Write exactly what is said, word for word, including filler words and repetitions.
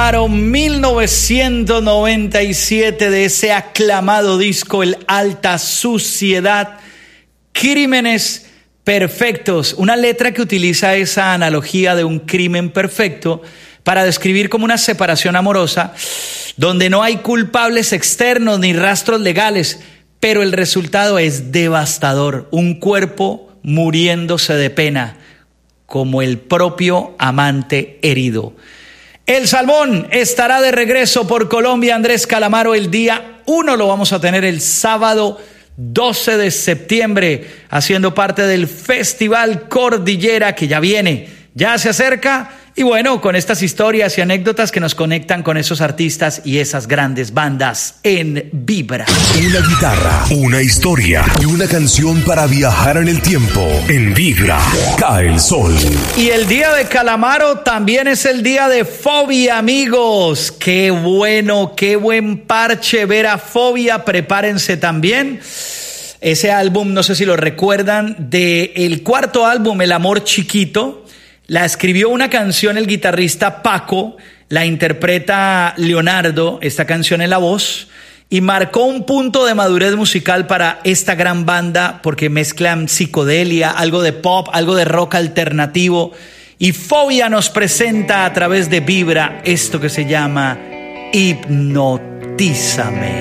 Calamaro, mil novecientos noventa y siete, de ese aclamado disco El Alta Suciedad, Crímenes Perfectos, una letra que utiliza esa analogía de un crimen perfecto para describir como una separación amorosa donde no hay culpables externos ni rastros legales, pero el resultado es devastador, un cuerpo muriéndose de pena, como el propio amante herido. El Salmón estará de regreso por Colombia, Andrés Calamaro, el día uno, lo vamos a tener el sábado doce de septiembre, haciendo parte del Festival Cordillera, que ya viene, ya se acerca. Y bueno, con estas historias y anécdotas que nos conectan con esos artistas y esas grandes bandas en Vibra. Una guitarra, una historia y una canción para viajar en el tiempo. En Vibra, cae el sol. Y el día de Calamaro también es el día de Fobia, amigos. Qué bueno, qué buen parche ver a Fobia. Prepárense también. Ese álbum, no sé si lo recuerdan, del cuarto álbum, El Amor Chiquito. La escribió una canción el guitarrista Paco, la interpreta Leonardo, esta canción en la voz, y marcó un punto de madurez musical para esta gran banda porque mezclan psicodelia, algo de pop, algo de rock alternativo, y Fobia nos presenta a través de Vibra esto que se llama Hipnotízame.